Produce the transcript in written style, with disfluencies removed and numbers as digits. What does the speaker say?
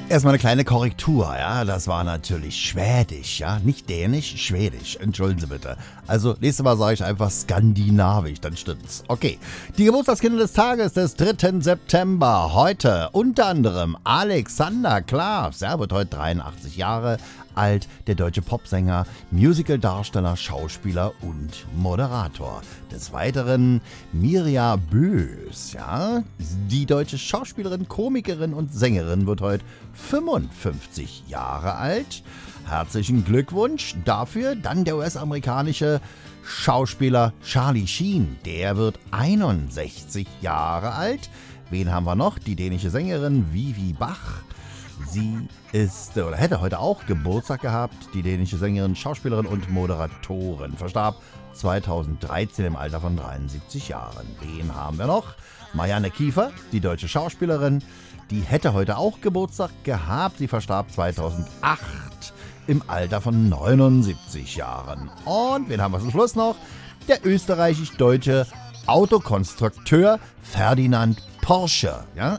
Erstmal eine kleine Korrektur, ja, das war natürlich Schwedisch, ja, nicht Dänisch, Schwedisch, entschuldigen Sie bitte. Also, nächstes Mal sage ich einfach Skandinavisch, dann stimmt's. Okay, die Geburtstagskinder des Tages des 3. September, heute unter anderem Alexander Klavs, er wird heute 83 Jahre alt, der deutsche Popsänger, Musicaldarsteller, Schauspieler und Moderator. Des Weiteren Mirja Bös, ja, die deutsche Schauspielerin, Komikerin und Sängerin wird heute 55 Jahre alt. Herzlichen Glückwunsch dafür. Dann der US-amerikanische Schauspieler Charlie Sheen, der wird 61 Jahre alt. Wen haben wir noch? Die dänische Sängerin Vivi Bach. Sie ist oder hätte heute auch Geburtstag gehabt. Die dänische Sängerin, Schauspielerin und Moderatorin. Verstarb 2013 im Alter von 73 Jahren. Wen haben wir noch? Marianne Kiefer, die deutsche Schauspielerin. Die hätte heute auch Geburtstag gehabt. Sie verstarb 2008 im Alter von 79 Jahren. Und wen haben wir zum Schluss noch? Der österreichisch-deutsche Autokonstrukteur Ferdinand Porsche. Ja?